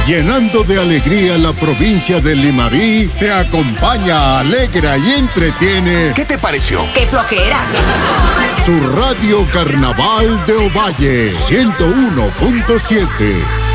llenando de alegría la provincia de Limarí, te acompaña, alegra y entretiene. ¿Qué te pareció? ¡Qué flojera! Su radio Carnaval de Ovalle, 101.7.